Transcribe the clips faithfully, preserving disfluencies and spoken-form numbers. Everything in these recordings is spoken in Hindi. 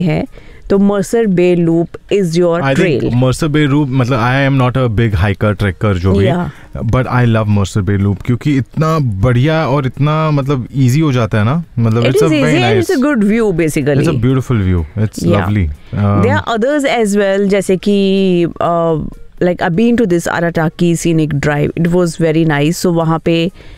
है तो Mercer bay loop is your trail. Mercer bay loop मतलब I am not a big hiker trekker जो भी, but I love Mercer bay loop क्योंकि इतना बढ़िया और इतना मतलब इजी हो जाता है ना. मतलब it's a very nice, it's a good view basically. It's a beautiful view, it's lovely. There are others as well, जैसे कि like I been to this अराटाकी scenic drive, it was very nice. सो वहाँ पे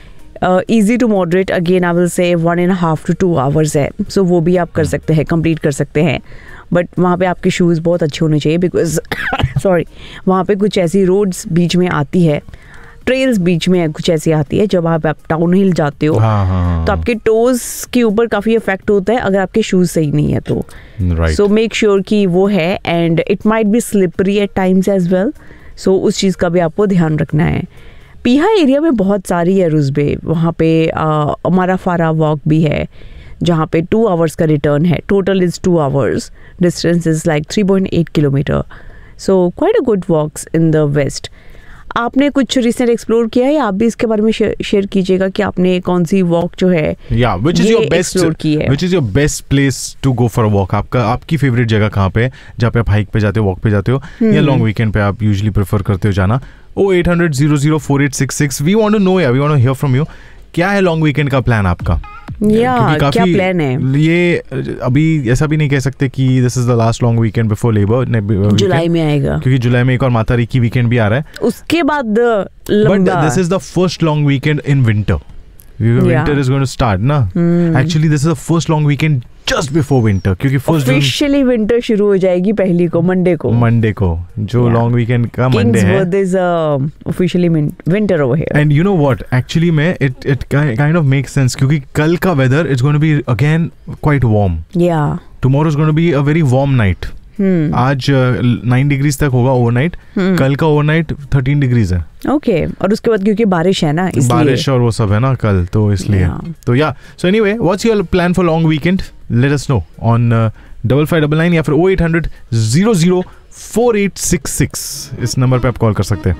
easy to moderate, again I will say one and half to two hours है. सो so, वो भी आप कर सकते हैं, कंप्लीट कर सकते हैं. बट वहाँ पे आपके शूज़ बहुत अच्छे होने चाहिए बिकॉज सॉरी वहाँ पे कुछ ऐसी रोड्स बीच में आती है, ट्रेल्स बीच में कुछ ऐसी आती है जब आप, आप टाउन हिल जाते हो. हाँ, हाँ, तो आपके टोज के ऊपर काफ़ी इफेक्ट होता है अगर आपके शूज़ सही नहीं है तो. सो मेक श्योर कि वो है, and it might be slippery eight times as well. सो उस चीज़ का भी आपको ध्यान रखना है. पीहा एरिया में बहुत सारी है रुस्बे, वहाँ पे अमारा फारा वॉक भी है जहाँ पे टू आवर्स का रिटर्न है. Total is two hours, distance is like three point eight kilometre. So quite a good walks in the waste. आपने कुछ रिसेंट एक्सप्लोर किया है या आप भी इसके बारे में शेयर कीजिएगा कि आपने कौन सी वॉक जो है या which is your best which is your best place to go for a walk. आपका आपकी फेवरेट जगह कहाँ पे है जहाँ पे आप हाइक पे जाते हो, वॉक पे जाते हो, या लॉन्ग वीकेंड पे आप यूजुअली प्रेफर करते हो जाना. ओ eight hundred zero zero four eight six six. We want to know या we want to here from you. क्या है लॉन्ग वीकेंड का प्लान आपका? या क्या प्लान है? ये अभी ऐसा भी नहीं कह सकते कि this is the last long weekend before labour. जुलाई में आएगा क्योंकि जुलाई में एक और माता री की वीकेंड भी आ रहा है. उसके बाद but this is the first long weekend in winter. Winter is going to start ना. Actually this is the first long weekend just before winter, क्योंकि फर्स्ट ऑफिशियली विंटर शुरू हो जाएगी पहली को, मंडे को मंडे को जो लॉन्ग वीकेंड का मंडे है. King's birthday is officially winter over here. And you know what? Actually में it it kind of makes sense क्योंकि कल का weather is going to be again quite warm. Yeah. Tomorrow is going to be a very warm night. Hmm. आज नाइन डिग्रीज तक होगा ओवरनाइट. hmm. कल का ओवरनाइट थर्टीन डिग्रीज है. Okay okay. और उसके बाद क्योंकि बारिश है ना, इसलिए बारिश और वो सब है ना कल, तो इसलिए yeah. तो या so anyway what's your plan for long weekend? Let us know on double five double nine या फिर ओ eight hundred zero zero four eight six six. इस नंबर पे आप कॉल कर सकते हैं.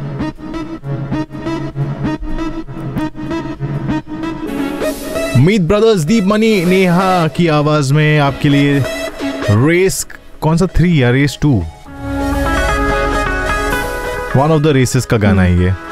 मीत ब्रदर्स, दीप मनी, नेहा की आवाज में आपके लिए रेस, कौन सा थ्री या raise to, one of the races का गाना है ये.